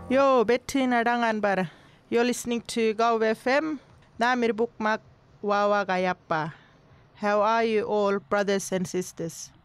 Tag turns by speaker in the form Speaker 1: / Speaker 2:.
Speaker 1: Yo, Betty Nadangan bara. You're listening to Go FM. Namir Bukmak Wawa Gayappa. How are you all, brothers and sisters?